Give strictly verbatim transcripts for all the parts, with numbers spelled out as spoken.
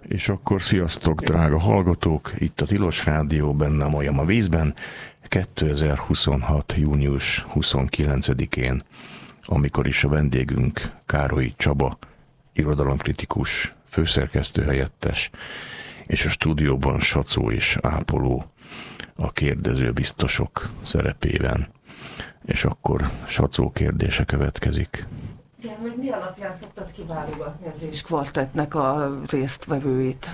És akkor sziasztok, drága hallgatók! Itt a Tilos Rádió, benne a majom a vízben, kétezer-huszonhat. június huszonkilencedikén, amikor is a vendégünk Károlyi Csaba, irodalomkritikus, főszerkesztő helyettes, és a stúdióban Sacó és Ápoló a kérdező biztosok szerepében. És akkor Sacó kérdése következik. Igen, hogy mi alapján szoktad kiválogatni az és kvartettnek a résztvevőit?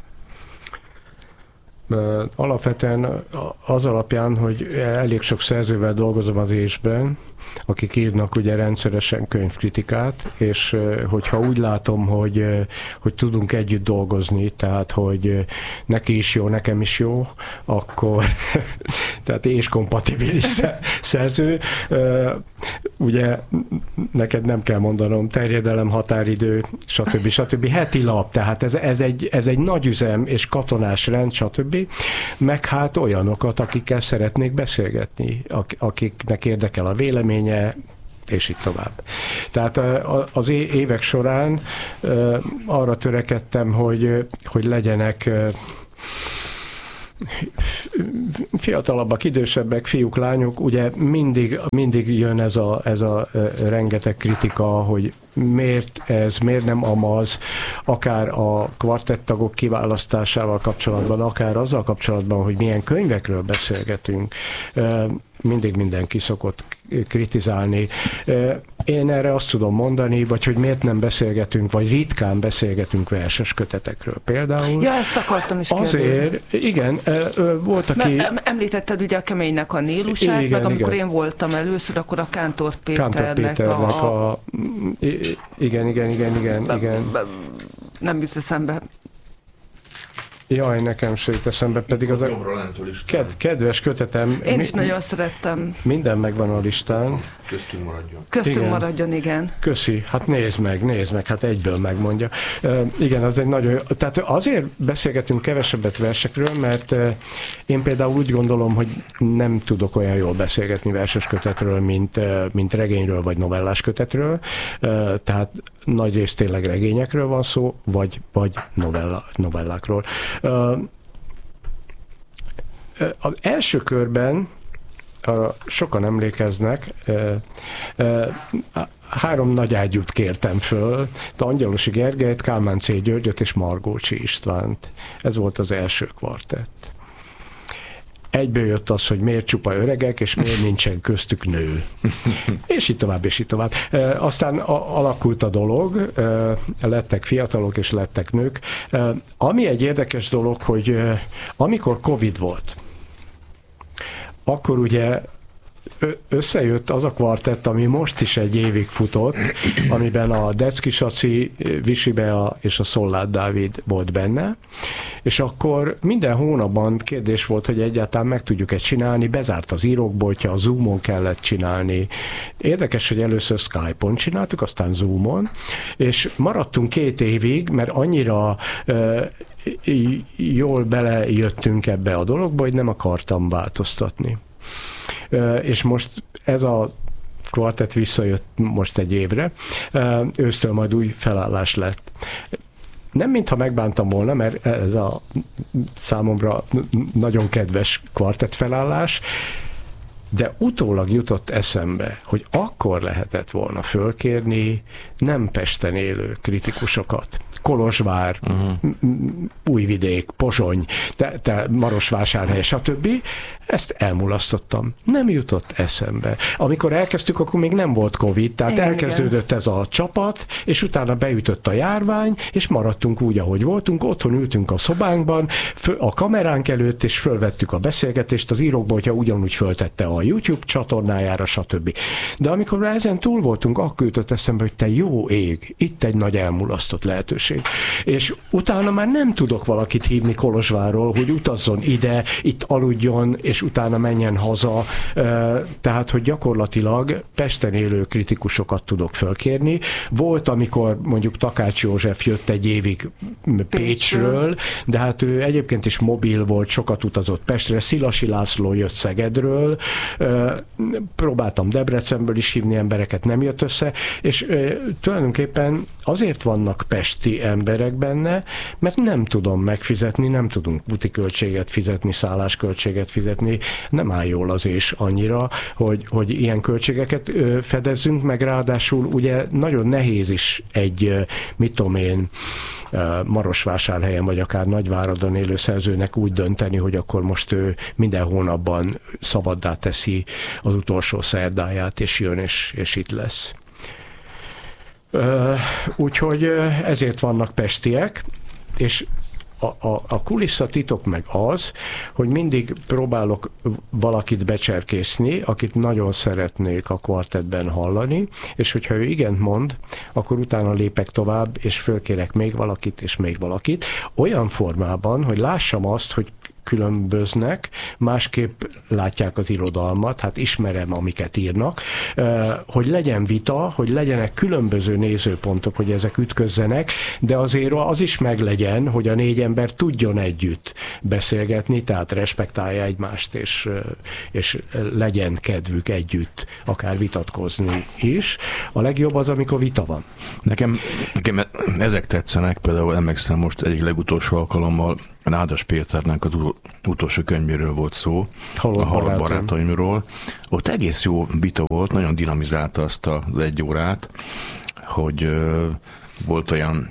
Alapvetően az alapján, hogy elég sok szerzővel dolgozom az ésben, akik írnak ugye rendszeresen könyvkritikát, és hogyha úgy látom, hogy, hogy tudunk együtt dolgozni, tehát hogy neki is jó, nekem is jó, akkor tehát és kompatibilis szerző. Ugye neked nem kell mondanom, terjedelem, határidő, stb. stb. Heti lap, tehát ez, ez, egy, ez egy nagy üzem és katonás rend, stb. Meg hát olyanokat, akikkel szeretnék beszélgetni, akiknek érdekel a véleménye, és így tovább. Tehát az évek során arra törekedtem, hogy, hogy legyenek fiatalabbak, idősebbek, fiúk, lányok, ugye mindig, mindig jön ez a, ez a rengeteg kritika, hogy miért ez, miért nem amaz, akár a kvartettagok kiválasztásával kapcsolatban, akár azzal kapcsolatban, hogy milyen könyvekről beszélgetünk. Mindig mindenki szokott kritizálni. Én erre azt tudom mondani, vagy hogy miért nem beszélgetünk, vagy ritkán beszélgetünk verses kötetekről például. Ja, ezt akartam is kérdezni. Azért, igen, volt, aki... Említetted ugye a Keménynek a Nílusát, igen, meg amikor igen. Én voltam először, akkor a Kántor Péternek, Kántor Péternek a... a... Igen, igen, igen, igen, be, igen. Be, nem jut eszembe. Jaj, nekem se jut eszembe, pedig az a ked, kedves kötetem. Én is mi, nagyon szerettem. Minden megvan a listán. Köztünk maradjon. Köztünk igen. maradjon, igen. Köszi, hát nézd meg, nézd meg, hát egyből megmondja. Uh, igen, az egy nagyon jó. Tehát azért beszélgetünk kevesebbet versekről, mert uh, én például úgy gondolom, hogy nem tudok olyan jól beszélgetni verses kötetről, mint, uh, mint regényről vagy novellás kötetről. Uh, tehát nagyrészt tényleg regényekről van szó, vagy, vagy novella, novellákról. Uh, az első körben arra sokan emlékeznek, három nagy ágyút kértem föl, de Angyalosi Gergelyt, Kálmán C. Györgyöt és Margócsi Istvánt. Ez volt az első kvartett. Egyből jött az, hogy miért csupa öregek, és miért nincsen köztük nő. És így tovább, és így tovább. Aztán alakult a dolog, lettek fiatalok, és lettek nők. Ami egy érdekes dolog, hogy amikor Covid volt, akkor ugye összejött az a kvartett, ami most is egy évig futott, amiben a Decki Saci, Visi Bea és a Szolláth Dávid volt benne, és akkor minden hónapban kérdés volt, hogy egyáltalán meg tudjuk ezt csinálni, bezárt az írókboltja, a Zoomon kellett csinálni. Érdekes, hogy először Skype-on csináltuk, aztán Zoomon, és maradtunk két évig, mert annyira uh, jól belejöttünk ebbe a dologba, hogy nem akartam változtatni. És most ez a kvartett visszajött most egy évre, ősztől majd új felállás lett. Nem mintha megbántam volna, mert ez a számomra nagyon kedves kvartett felállás, de utólag jutott eszembe, hogy akkor lehetett volna fölkérni nem Pesten élő kritikusokat. Kolozsvár, uh-huh. Újvidék, Pozsony, te, te Marosvásárhely, stb. Ezt elmulasztottam. Nem jutott eszembe. Amikor elkezdtük, akkor még nem volt Covid, tehát igen, elkezdődött igen. ez a csapat, és utána beütött a járvány, és maradtunk úgy, ahogy voltunk, otthon ültünk a szobánkban, a kameránk előtt, és fölvettük a beszélgetést, az írókboltja ugyanúgy föltette a YouTube csatornájára, stb. De amikor ezen túl voltunk, akkor jutott eszembe, hogy te jó ég, itt egy nagy elmulasztott lehetőség. És utána már nem tudok valakit hívni Kolozsvárról, hogy utazzon ide, itt aludjon, és utána menjen haza. Tehát, hogy gyakorlatilag Pesten élő kritikusokat tudok fölkérni. Volt, amikor mondjuk Takács József jött egy évig Pécsről, de hát ő egyébként is mobil volt, sokat utazott Pestre. Szilasi László jött Szegedről. Próbáltam Debrecenből is hívni embereket, nem jött össze, és tulajdonképpen azért vannak pesti emberek benne, mert nem tudom megfizetni, nem tudunk butiköltséget fizetni, szállásköltséget fizetni, nem áll jól az és annyira, hogy, hogy ilyen költségeket fedezzünk, meg ráadásul ugye nagyon nehéz is egy, mit tudom én, Marosvásárhelyen, vagy akár Nagyváradon élő szerzőnek úgy dönteni, hogy akkor most ő minden hónapban szabaddá teszi az utolsó szerdáját, és jön, és, és itt lesz. Úgyhogy ezért vannak pestiek, és A, a, a kulisszatitok meg az, hogy mindig próbálok valakit becserkészni, akit nagyon szeretnék a kvartettben hallani, és hogyha ő igent mond, akkor utána lépek tovább, és fölkérek még valakit, és még valakit, olyan formában, hogy lássam azt, hogy különböznek, másképp látják az irodalmat, hát ismerem, amiket írnak, hogy legyen vita, hogy legyenek különböző nézőpontok, hogy ezek ütközzenek, de azért az is meglegyen, hogy a négy ember tudjon együtt beszélgetni, tehát respektálja egymást, és, és legyen kedvük együtt akár vitatkozni is. A legjobb az, amikor vita van. Nekem, nekem ezek tetszenek, például emlékszem most egyik legutolsó alkalommal Nádas Péternek az utolsó könyvéről volt szó, Halott a Halott barátom. barátaimról. Ott egész jó vita volt, nagyon dinamizálta azt az egy órát, hogy uh, volt olyan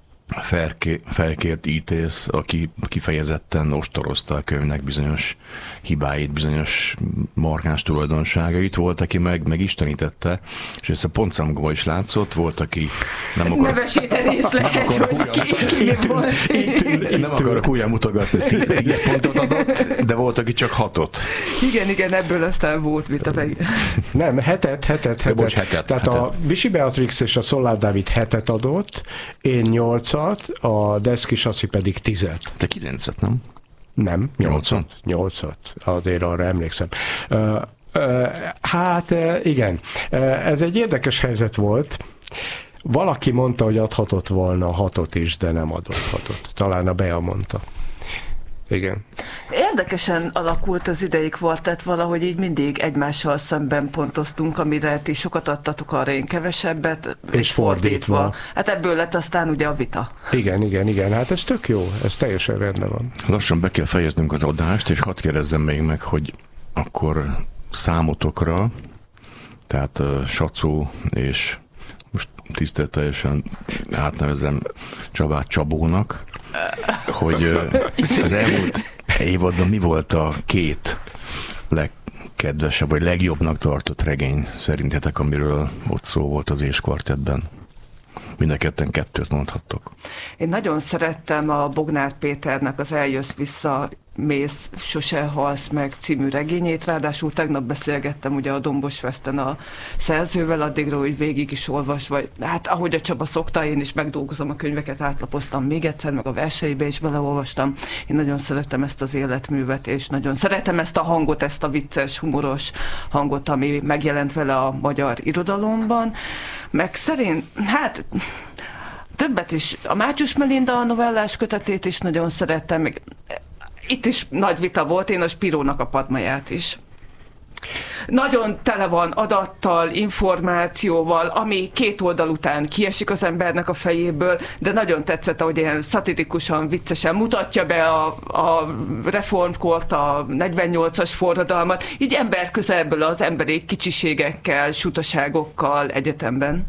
felké, felkért ítész, aki kifejezetten ostorozta a könyvnek bizonyos hibáit, bizonyos markáns tulajdonságait. Volt, aki meg, meg istenítette, és ezt a pontszámokban is látszott, volt, aki nem akar... Nevesíteni is lehet, hogy ki, ki volt. Nem akarok újra mutogatni, tíz pontot adott, de volt, aki csak hatot. Igen, igen, ebből aztán volt vita meg. Nem, hetet, hetet, hetet. Bocs, hetet Tehát hetet. A Visi Beatrix és a Szollár Dávid hetet adott, én nyolcat, a Deszki Saci pedig tizet. Te kilencet, nem? Nem, nyolcat. Nyolcat, azért arra emlékszem. Uh, uh, hát uh, igen, uh, ez egy érdekes helyzet volt. Valaki mondta, hogy adhatott volna hatot is, de nem adott hatot. Talán a Bea mondta. Igen. Érdekesen alakult az idei kvartett, valahogy így mindig egymással szemben pontoztunk, amire ti sokat adtatok, arra én kevesebbet, és, és fordítva. fordítva. Hát ebből lett aztán ugye a vita. Igen, igen, igen, hát ez tök jó, ez teljesen rendben van. Lassan be kell fejeznünk az adást, és hadd kérdezzem még meg, hogy akkor számotokra, tehát uh, Sacó és most tiszteletesen átnevezem Csabát Csabónak, hogy az elmúlt évadban mi volt a két legkedvesebb, vagy legjobbnak tartott regény szerintetek, amiről ott szó volt az És Kvartettben? Mind a ketten kettőt mondhattok. Én nagyon szerettem a Bognár Péternek az Eljössz vissza, mész, sose halsz meg című regényét, ráadásul tegnap beszélgettem ugye a Dombos Festen a szerzővel, addigra, hogy végig is olvasva, hát ahogy a Csaba szokta, én is megdolgozom a könyveket, átlapoztam még egyszer, meg a verseibe is beleolvastam. Én nagyon szeretem ezt az életművet, és nagyon szeretem ezt a hangot, ezt a vicces, humoros hangot, ami megjelent vele a magyar irodalomban. Meg szerint, hát többet is, a Mátyus Melinda novellás kötetét is nagyon szerettem, meg itt is nagy vita volt, én a Spirónak a Padmaját is. Nagyon tele van adattal, információval, ami két oldal után kiesik az embernek a fejéből, de nagyon tetszett, ahogy ilyen szatirikusan, viccesen mutatja be a, a reformkort, a negyvennyolcas forradalmat, így ember közelből az emberi kicsiségekkel, sutaságokkal egyetemben.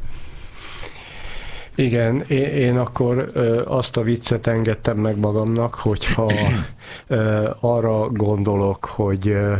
Igen, én, én akkor ö, azt a viccet engedtem meg magamnak, hogyha ö, arra gondolok, hogy ö,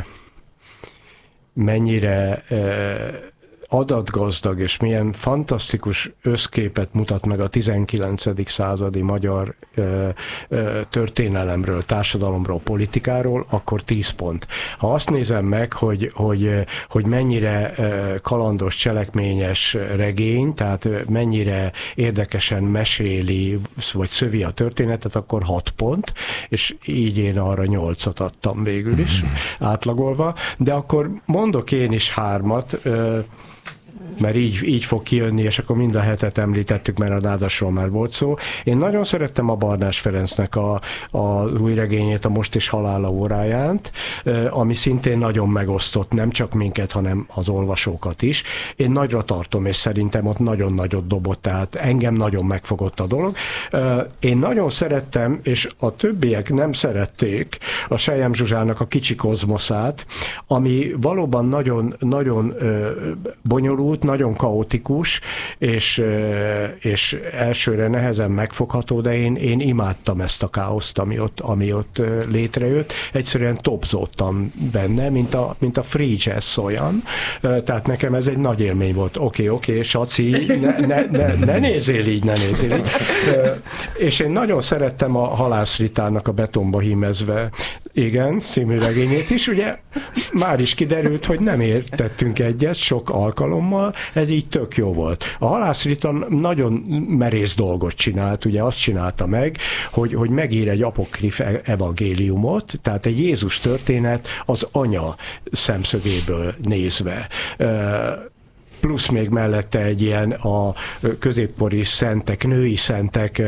mennyire ö, adatgazdag és milyen fantasztikus összképet mutat meg a tizenkilencedik századi magyar ö, ö, történelemről, társadalomról, politikáról, akkor tíz pont. Ha azt nézem meg, hogy, hogy, hogy mennyire ö, kalandos, cselekményes regény, tehát mennyire érdekesen meséli, vagy szövi a történetet, akkor hat pont, és így én arra nyolcat adtam végül is, átlagolva, de akkor mondok én is hármat. Ö, mert így, így fog kijönni, és akkor mind a hetet említettük, mert a Nádasról már volt szó. Én nagyon szerettem a Barnás Ferencnek a, a új regényét, a Most és halála óráját, ami szintén nagyon megosztott, nem csak minket, hanem az olvasókat is. Én nagyra tartom, és szerintem ott nagyon nagyot dobott, tehát engem nagyon megfogott a dolog. Én nagyon szerettem, és a többiek nem szerették a Selyem Zsuzsának a Kicsi kozmoszát, ami valóban nagyon, nagyon bonyolult, nagyon kaotikus, és, és elsőre nehezen megfogható, de én, én imádtam ezt a káoszt, ami ott, ami ott létrejött. Egyszerűen topzottam benne, mint a, mint a free jazz olyan. Tehát nekem ez egy nagy élmény volt. Oké, okay, oké, okay, Saci, ne, ne, ne, ne nézzél így, ne nézzél így. És én nagyon szerettem a Halász Ritának a Betonba hímezve, igen, című regényét is. Ugye már is kiderült, hogy nem értettünk egyet sok alkalommal, ez így tök jó volt. A Halász Rita nagyon merész dolgot csinált, ugye azt csinálta meg, hogy, hogy megír egy apokrif evangéliumot, tehát egy Jézus történet az anya szemszögéből nézve. Plusz még mellette egy ilyen a középkori szentek, női szentek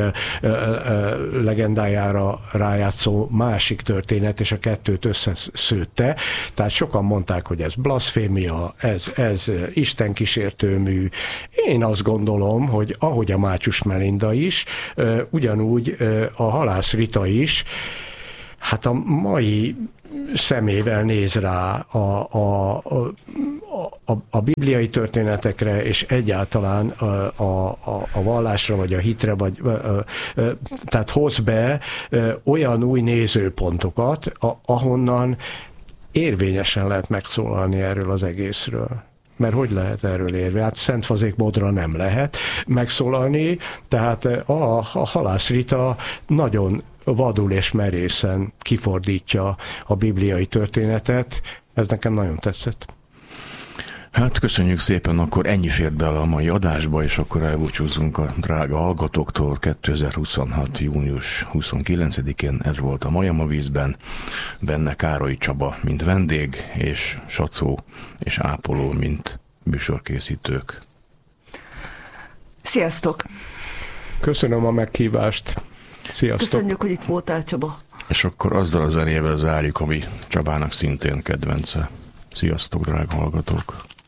legendájára rájátszó másik történet, és a kettőt összeszőtte. Tehát sokan mondták, hogy ez blaszfémia, ez, ez istenkísértőmű. Én azt gondolom, hogy ahogy a Mátyus Melinda is, ugyanúgy a Halász Rita is, hát a mai szemével néz rá a, a, a, a, a bibliai történetekre, és egyáltalán a, a, a vallásra, vagy a hitre, vagy, a, a, tehát hoz be olyan új nézőpontokat, a, ahonnan érvényesen lehet megszólalni erről az egészről. Mert hogy lehet erről érni? Hát szentfazék módra nem lehet megszólalni, tehát a, a Halász Rita nagyon vadul és merészen kifordítja a bibliai történetet. Ez nekem nagyon tetszett. Hát köszönjük szépen, akkor ennyi fért bele a mai adásba, és akkor elbúcsúzzunk a drága hallgatóktól. kétezer-huszonhat. június huszonkilencedikén ez volt a Majom a vízben, benne Károly Csaba, mint vendég, és Sacó és Ápoló, mint műsorkészítők. Sziasztok! Köszönöm a meghívást! Sziasztok! Köszönjük, hogy itt voltál, Csaba! És akkor azzal a zenével zárjuk, ami Csabának szintén kedvence. Sziasztok, drága hallgatók!